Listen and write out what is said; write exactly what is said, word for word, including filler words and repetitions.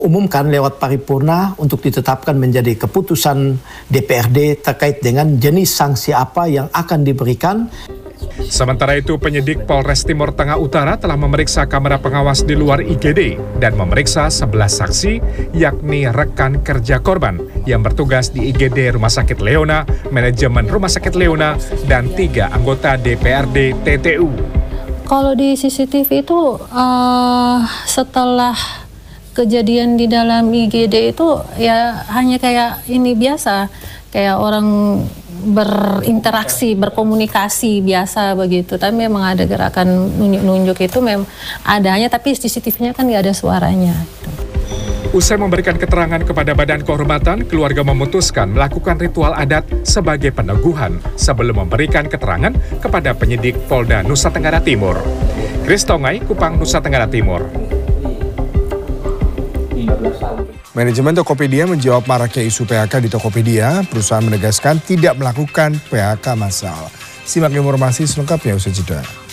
Umumkan lewat paripurna untuk ditetapkan menjadi keputusan D P R D terkait dengan jenis sanksi apa yang akan diberikan. Sementara itu, penyidik Polres Timur Tengah Utara telah memeriksa kamera pengawas di luar I G D dan memeriksa sebelas saksi, yakni rekan kerja korban yang bertugas di I G D Rumah Sakit Leona, manajemen Rumah Sakit Leona, dan tiga anggota D P R D T T U. Kalau di C C T V itu uh, setelah kejadian di dalam I G D itu ya hanya kayak ini biasa, kayak orang berinteraksi, berkomunikasi biasa begitu. Tapi memang ada gerakan nunjuk-nunjuk itu memang adanya, tapi C C T V-nya kan nggak ada suaranya. Usai memberikan keterangan kepada Badan Kehormatan, keluarga memutuskan melakukan ritual adat sebagai peneguhan sebelum memberikan keterangan kepada penyidik Polda Nusa Tenggara Timur. Kristongai, Kupang, Nusa Tenggara Timur. Manajemen Tokopedia menjawab maraknya isu P H K di Tokopedia. Perusahaan menegaskan tidak melakukan P H K massal. Simak informasi selengkapnya usai jeda.